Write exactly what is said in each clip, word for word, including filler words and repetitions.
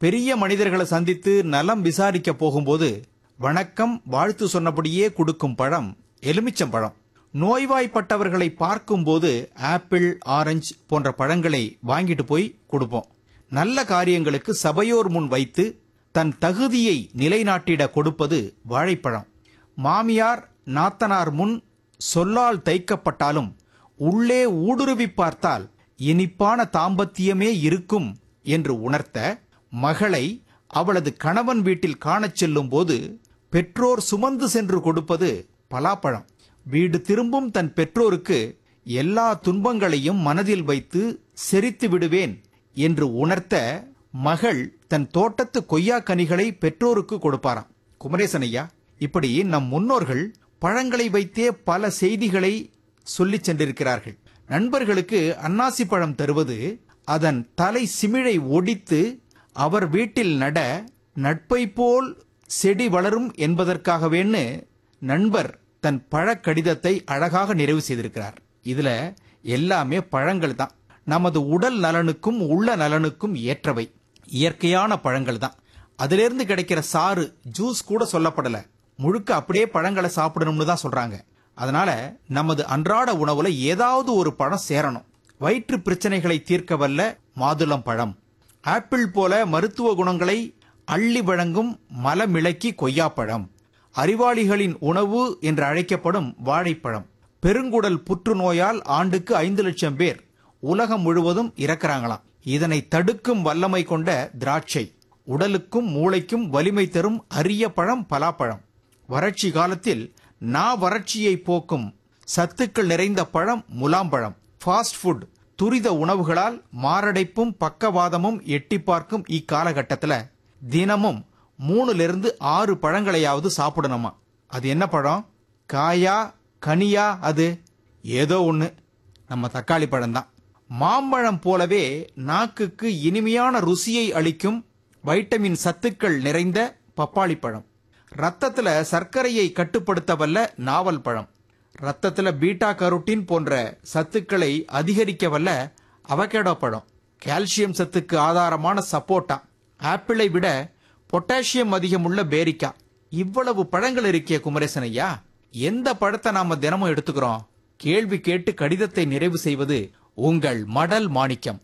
பெரிய மனிதர்களை சந்தித்து நலம் விசாரிக்க போகும்போது வணக்கம் வாழ்த்து சொன்னபடியே கொடுக்கும் பழம் எலுமிச்சம்பழம். நோய்வாய்ப்பட்டவர்களை பார்க்கும்போது ஆப்பிள், ஆரஞ்சு போன்ற பழங்களை வாங்கிட்டு போய் கொடுப்போம். நல்ல காரியங்களுக்கு சபையோர் முன் வைத்து தன் தகுதியை நிலைநாட்டிட கொடுப்பது வாழைப்பழம். மாமியார், நாத்தனார் முன் சொல்லால் தைக்கப்பட்டாலும் உள்ளே ஊடுருவி பார்த்தால் இனிப்பான தாம்பத்தியமே இருக்கும் என்று உணர்த்த மகளை அவளது கணவன் வீட்டில் காணச் செல்லும் போது பெற்றோர் சுமந்து சென்று கொடுப்பது பலாப்பழம். வீடு திரும்பும் தன் பெற்றோருக்கு எல்லா துன்பங்களையும் மனதில் வைத்து செரித்து விடுவேன் என்று உணர்த்த மகள் தன் தோட்டத்து கொய்யா கனிகளை பெற்றோருக்கு கொடுப்பாராம். குமரேசன் ஐயா, இப்படி நம் முன்னோர்கள் பழங்களை வைத்தே பல செய்திகளை சொல்லிச் சென்றிருக்கிறார்கள். நண்பர்களுக்கு அன்னாசி பழம் தருவது அதன் தலை சிமிழை ஒடித்து அவர் வீட்டில் நட நட்பை போல் செடி வளரும் என்பதற்காகவேன்னு நண்பர் தன் பழ கடிதத்தை அழகாக நிறைவு செய்திருக்கிறார். இதுல எல்லாமே பழங்கள் தான். நமது உடல் நலனுக்கும் உள்ள நலனுக்கும் ஏற்றவை. இயற்கையான பழங்கள் தான். அதிலிருந்து கிடைக்கிற சாறு, ஜூஸ் கூட சொல்லப்படல. முழுக்க அப்படியே பழங்களை சாப்பிடணும்னு தான் சொல்றாங்க. அதனால நமது அன்றாட உணவுல ஏதாவது ஒரு பழம் சேரணும். வயிற்று பிரச்சனைகளை தீர்க்க வல்ல மாதுளம் பழம், ஆப்பிள் போல மருத்துவ குணங்களை அள்ளி வழங்கும் மலமிளக்கி கொய்யாப்பழம், அறிவாளிகளின் உணவு என்று அழைக்கப்படும் வாழைப்பழம். பெருங்குடல் புற்றுநோயால் ஆண்டுக்கு ஐந்து லட்சம் பேர் உலகம் முழுவதும் இறக்கிறாங்களாம். இதனை தடுக்கும் வல்லமை கொண்ட திராட்சை, உடலுக்கும் மூளைக்கும் வலிமை தரும் அரிய பழம் பலாப்பழம். வறட்சி காலத்தில் நா வறட்சியை போக்கும் சத்துக்கள் நிறைந்த பழம் முலாம்பழம். ஃபாஸ்ட் ஃபுட், துரித உணவுகளால் மாரடைப்பும் பக்கவாதமும் எட்டி பார்க்கும் இக்காலகட்டத்தில் தினமும் மூணுலிருந்து ஆறு பழங்களையாவது சாப்பிடணுமா. அது என்ன பழம்? காயா கனியா? அது ஏதோ ஒன்று, நம்ம தக்காளி பழம்தான். மாம்பழம் போலவே நாக்குக்கு இனிமையான ருசியை அளிக்கும் வைட்டமின் சத்துக்கள் நிறைந்த பப்பாளி பழம். ரத்தத்துல சர்க்கரையை கட்டுப்படுத்த வல்ல நாவல் பழம். ரத்தத்துல பீட்டா கரோட்டின் போன்ற சத்துக்களை அதிகரிக்க வல்ல அவகேடோ பழம். கால்சியம் சத்துக்கு ஆதாரமான சப்போட்டா. ஆப்பிளை விட பொட்டாசியம் அதிகமுள்ள பேரிக்கா. இவ்வளவு பழங்கள் இருக்கே குமரேசன் ஐயா, எந்த பழத்தை நாம தினமும் எடுத்துக்கிறோம்? கேள்வி கேட்டு கடிதத்தை நிறைவு செய்வது உங்கள் மடல் மாணிக்கம்.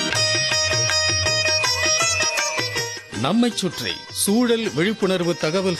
நம்மைச் சுற்றி சூழல் விழிப்புணர்வு தகவல்கள்